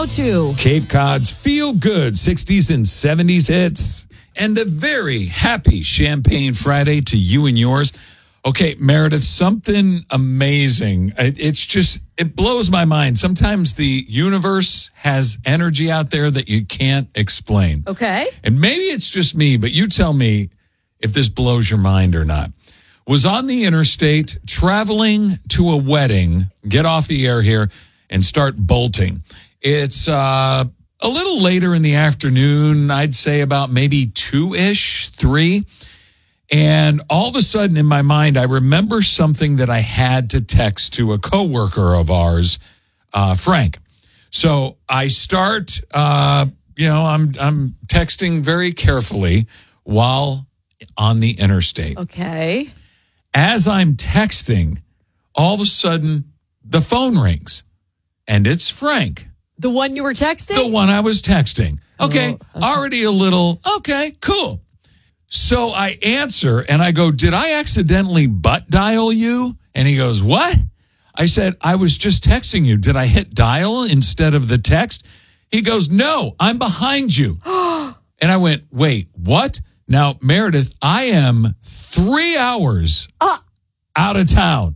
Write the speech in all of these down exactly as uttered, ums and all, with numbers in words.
oh two. Cape Cod's feel-good sixties and seventies hits. And a very happy Champagne Friday to you and yours. Okay, Meredith, something amazing. It, it's just, it blows my mind. Sometimes the universe has energy out there that you can't explain. Okay. And maybe it's just me, but you tell me if this blows your mind or not. Was on the interstate traveling to a wedding. Get off the air here and start bolting. It's uh, a little later in the afternoon, I'd say about maybe two-ish, three. And all of a sudden in my mind, I remember something that I had to text to a coworker of ours, uh, Frank. So I start, uh, you know, I'm I'm texting very carefully while on the interstate. Okay. As I'm texting, all of a sudden the phone rings, and it's Frank. The one you were texting? The one I was texting. Okay, oh, okay. Already a little, okay, cool. So I answer, and I go, did I accidentally butt dial you? And he goes, what? I said, I was just texting you. Did I hit dial instead of the text? He goes, no, I'm behind you. And I went, wait, what? Now, Meredith, I am three hours uh, out of town.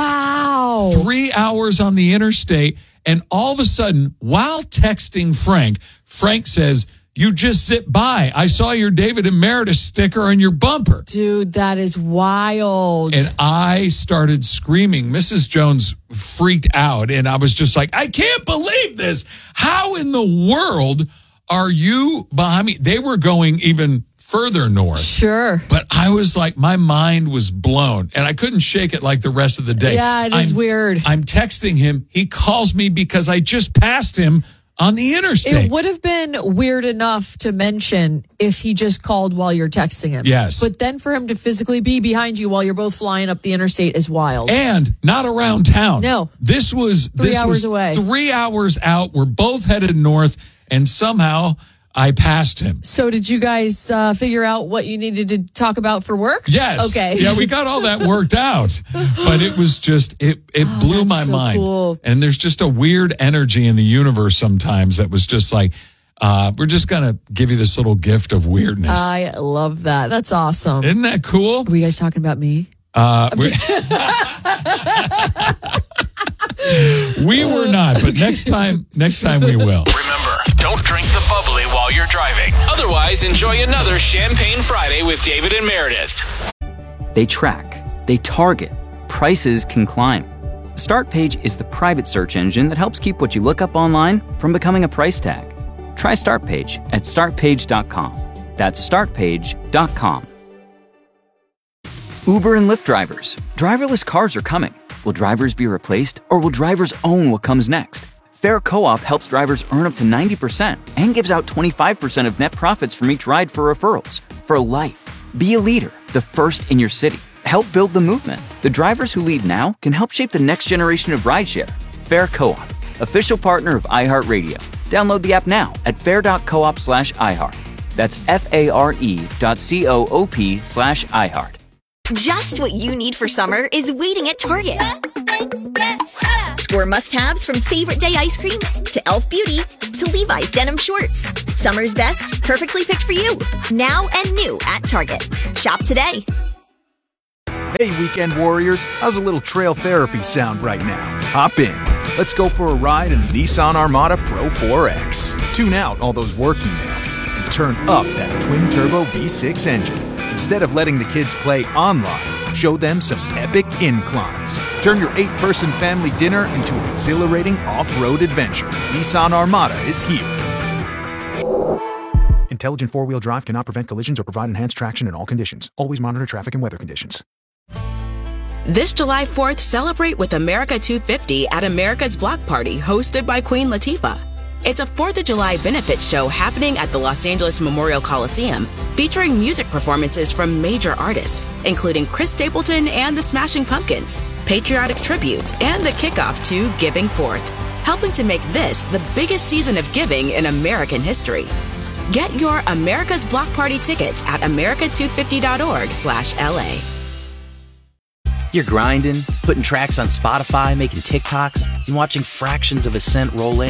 Wow. Three hours on the interstate. And all of a sudden, while texting Frank, Frank says, you just zip by. I saw your David and Meredith sticker on your bumper. Dude, that is wild. And I started screaming. Missus Jones freaked out. And I was just like, I can't believe this. How in the world are you behind me? They were going even further north. Sure. But I was like, my mind was blown. And I couldn't shake it like the rest of the day. Yeah, it is I'm, weird. I'm texting him. He calls me because I just passed him on the interstate. It would have been weird enough to mention if he just called while you're texting him. Yes. But then for him to physically be behind you while you're both flying up the interstate is wild. And not around town. No. This was three this hours was away. Three hours out. We're both headed north, and somehow I passed him. So did you guys uh, figure out what you needed to talk about for work? Yes. Okay. Yeah, we got all that worked out. But it was just, it, it Oh, blew that's my so mind. cool. And there's just a weird energy in the universe sometimes that was just like, uh, we're just going to give you this little gift of weirdness. I love that. That's awesome. Isn't that cool? Were you guys talking about me? Uh, we, we were not, but next time, next time we will. Remember, don't drink the bubbly while you're driving. Otherwise, enjoy another Champagne Friday with David and Meredith. They track, they target, prices can climb. StartPage is the private search engine that helps keep what you look up online from becoming a price tag. Try StartPage at start page dot com. That's start page dot com. Uber and Lyft drivers. Driverless cars are coming. Will drivers be replaced, or will drivers own what comes next? Fair Co-op helps drivers earn up to ninety percent and gives out twenty-five percent of net profits from each ride for referrals. For life. Be a leader, the first in your city. Help build the movement. The drivers who lead now can help shape the next generation of rideshare. Fair Co-op, official partner of iHeartRadio. Download the app now at fair dot coop slash iHeart. That's F-A-R-E dot C-O-O-P slash iHeart. Just what you need for summer is waiting at Target. Score must-haves from favorite day ice cream to e l f Beauty to Levi's denim shorts. Summer's best, perfectly picked for you. Now and new at Target. Shop today. Hey, weekend warriors. How's a little trail therapy sound right now? Hop in. Let's go for a ride in the Nissan Armada Pro four X. Tune out all those work emails and turn up that twin-turbo V six engine. Instead of letting the kids play online, show them some epic inclines. Turn your eight-person family dinner into an exhilarating off-road adventure. Nissan Armada is here. Intelligent four-wheel drive cannot prevent collisions or provide enhanced traction in all conditions. Always monitor traffic and weather conditions. This July fourth, celebrate with America two fifty at America's Block Party, hosted by Queen Latifah. It's a fourth of July benefit show happening at the Los Angeles Memorial Coliseum, featuring music performances from major artists, including Chris Stapleton and the Smashing Pumpkins, patriotic tributes, and the kickoff to Giving Forth, helping to make this the biggest season of giving in American history. Get your America's Block Party tickets at america two fifty dot org slash L A. You're grinding, putting tracks on Spotify, making TikToks, and watching fractions of a cent roll in.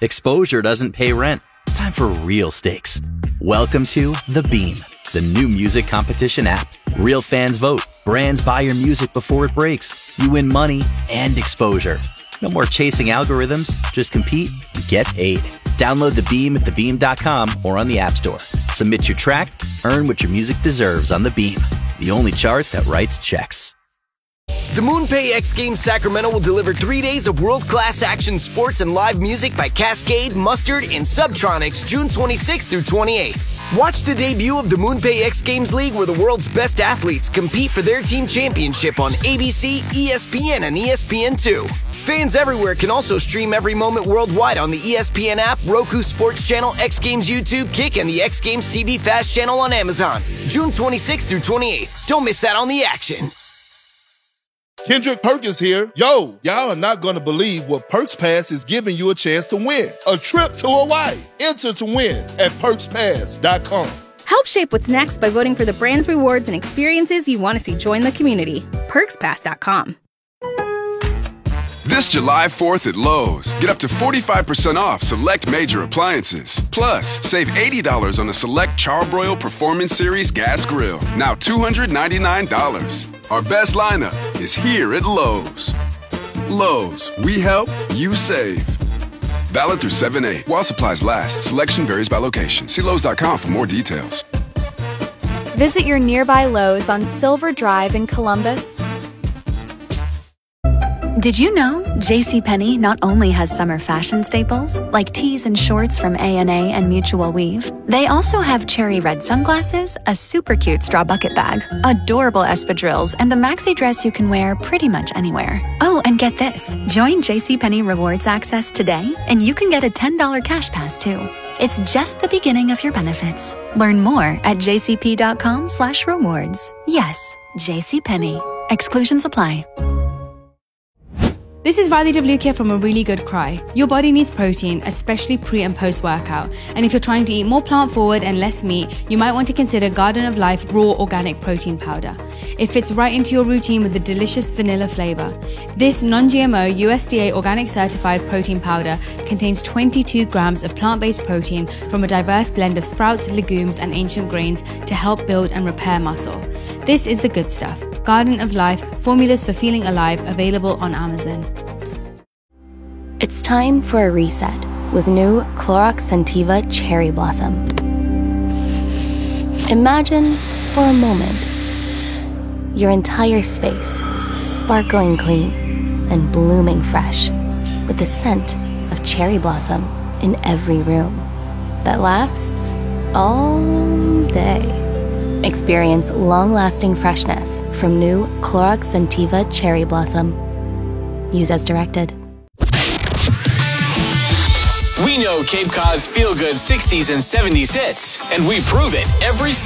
Exposure doesn't pay rent. It's time for real stakes. Welcome to The Beam, the new music competition app. Real fans vote. Brands buy your music before it breaks. You win money and exposure. No more chasing algorithms. Just compete and get paid. Download The Beam at the beam dot com or on the App Store. Submit your track. Earn what your music deserves on The Beam, the only chart that writes checks. The MoonPay X Games Sacramento will deliver three days of world-class action sports and live music by Cascade, Mustard, and Subtronics June twenty-sixth through twenty-eighth. Watch the debut of the MoonPay X Games League, where the world's best athletes compete for their team championship on A B C, E S P N, and E S P N two. Fans everywhere can also stream every moment worldwide on the E S P N app, Roku Sports Channel, X Games YouTube, Kick, and the X Games T V Fast channel on Amazon. June twenty-sixth through twenty-eighth. Don't miss out on the action. Kendrick Perkins here. Yo, y'all are not going to believe what Perks Pass is giving you a chance to win. A trip to Hawaii. Enter to win at perks pass dot com. Help shape what's next by voting for the brands, rewards, and experiences you want to see join the community. perks pass dot com. This July fourth at Lowe's, get up to forty-five percent off select major appliances. Plus, save eighty dollars on a select Charbroil Performance Series gas grill, now two hundred ninety-nine dollars. Our best lineup is here at Lowe's. Lowe's, we help, you save. Valid through seven eight. While supplies last, selection varies by location. See Lowe's dot com for more details. Visit your nearby Lowe's on Silver Drive in Columbus. Did you know JCPenney not only has summer fashion staples, like tees and shorts from A and A and Mutual Weave, they also have cherry red sunglasses, a super cute straw bucket bag, adorable espadrilles, and a maxi dress you can wear pretty much anywhere. Oh, and get this. Join JCPenney Rewards Access today, and you can get a ten dollars cash pass, too. It's just the beginning of your benefits. Learn more at jcp.com slash rewards. Yes, JCPenney. Exclusions apply. This is Riley Devlukia from A Really Good Cry. Your body needs protein, especially pre and post workout. And if you're trying to eat more plant forward and less meat, you might want to consider Garden of Life Raw Organic Protein Powder. It fits right into your routine with a delicious vanilla flavor. This non-G M O U S D A organic certified protein powder contains twenty-two grams of plant-based protein from a diverse blend of sprouts, legumes, and ancient grains to help build and repair muscle. This is the good stuff. Garden of Life, formulas for feeling alive, available on Amazon. It's time for a reset with new Clorox Scentiva Cherry Blossom. Imagine, for a moment, your entire space sparkling clean and blooming fresh with the scent of cherry blossom in every room that lasts all day. Experience long-lasting freshness from new Clorox Scentiva Cherry Blossom. Use as directed. We know Cape Cod's feel-good sixties and seventies hits, and we prove it every